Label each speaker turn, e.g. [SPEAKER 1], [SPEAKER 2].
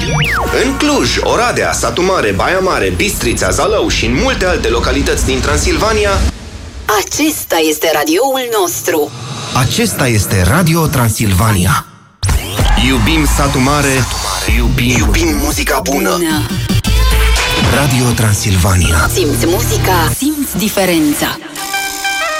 [SPEAKER 1] În Cluj, Oradea, Satu Mare, Baia Mare, Bistrița, Zalău și în multe alte localități din Transilvania,
[SPEAKER 2] acesta este radioul nostru.
[SPEAKER 3] Acesta este Radio Transilvania.
[SPEAKER 1] Iubim Satu Mare, iubim muzica bună.
[SPEAKER 3] Radio Transilvania.
[SPEAKER 2] Simți muzica, simți diferența.